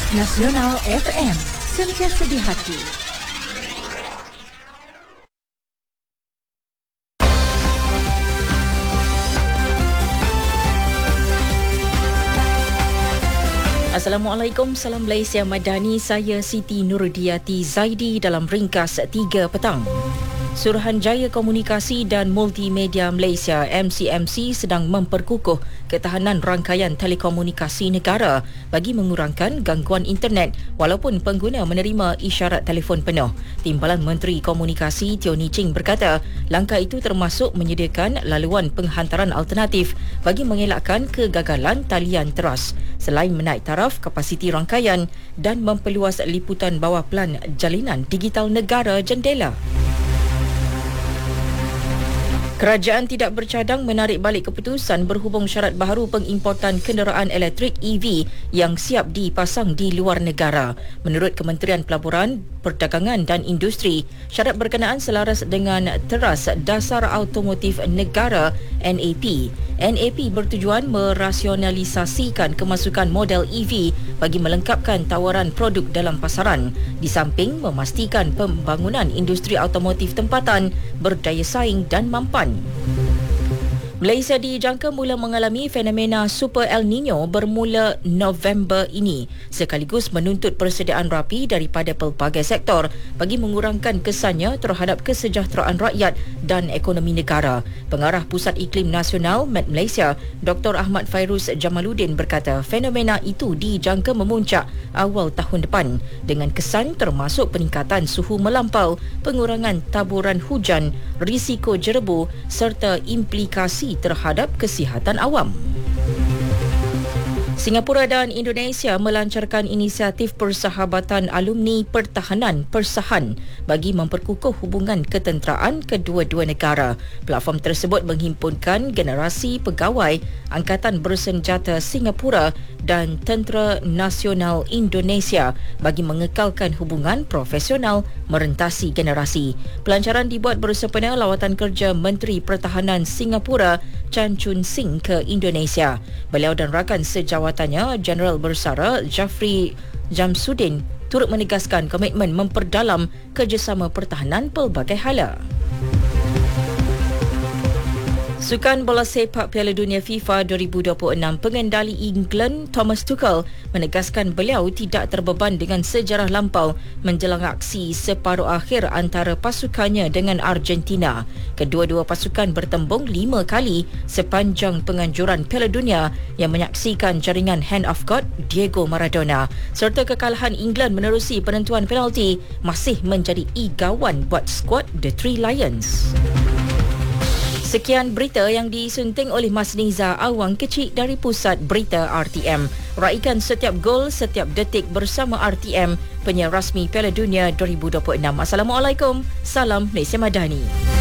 Nasional FM, sentiasa di hati. Assalamualaikum, salam Malaysia Madani. Saya Siti Nurudiyati Zaidi dalam ringkas 3 petang. Suruhanjaya Komunikasi dan Multimedia Malaysia MCMC sedang memperkukuh ketahanan rangkaian telekomunikasi negara bagi mengurangkan gangguan internet walaupun pengguna menerima isyarat telefon penuh. Timbalan Menteri Komunikasi Teo Nii Ching berkata, langkah itu termasuk menyediakan laluan penghantaran alternatif bagi mengelakkan kegagalan talian teras selain menaik taraf kapasiti rangkaian dan memperluas liputan bawah pelan jalinan digital negara jendela. Kerajaan tidak bercadang menarik balik keputusan berhubung syarat baharu pengimportan kenderaan elektrik EV yang siap dipasang di luar negara. Menurut Kementerian Pelaburan, Perdagangan dan Industri, syarat berkenaan selaras dengan Teras Dasar Automotif Negara NAP. NAP bertujuan merasionalisasikan kemasukan model EV bagi melengkapkan tawaran produk dalam pasaran, di samping memastikan pembangunan industri automotif tempatan berdaya saing dan mampan. Malaysia dijangka mula mengalami fenomena Super El Nino bermula November ini, sekaligus menuntut persediaan rapi daripada pelbagai sektor bagi mengurangkan kesannya terhadap kesejahteraan rakyat dan ekonomi negara. Pengarah Pusat Iklim Nasional Met Malaysia, Dr. Ahmad Fairuz Jamaluddin berkata fenomena itu dijangka memuncak awal tahun depan dengan kesan termasuk peningkatan suhu melampau, pengurangan taburan hujan, risiko jerebu serta implikasi terhadap kesihatan awam. Singapura dan Indonesia melancarkan inisiatif persahabatan alumni pertahanan Persahan bagi memperkukuh hubungan ketenteraan kedua-dua negara. Platform tersebut menghimpunkan generasi pegawai Angkatan Bersenjata Singapura dan Tentera Nasional Indonesia bagi mengekalkan hubungan profesional merentasi generasi. Pelancaran dibuat bersempena lawatan kerja Menteri Pertahanan Singapura Chan Chun Sing ke Indonesia. Beliau dan rakan sejawatannya Jeneral Bersara Jafri Jamsuddin turut menegaskan komitmen memperdalam kerjasama pertahanan pelbagai hala. Sukan bola sepak Piala Dunia FIFA 2026, pengendali England Thomas Tuchel menegaskan beliau tidak terbeban dengan sejarah lampau menjelang aksi separuh akhir antara pasukannya dengan Argentina. Kedua-dua pasukan bertembung 5 kali sepanjang penganjuran Piala Dunia yang menyaksikan jaringan Hand of God Diego Maradona, serta kekalahan England menerusi penentuan penalti masih menjadi igawan buat skuad The Three Lions. Sekian berita yang disunting oleh Mas Niza Awang Kecil dari Pusat Berita RTM. Raikan setiap gol, setiap detik bersama RTM, penyiar rasmi Piala Dunia 2026. Assalamualaikum, salam Malaysia Madani.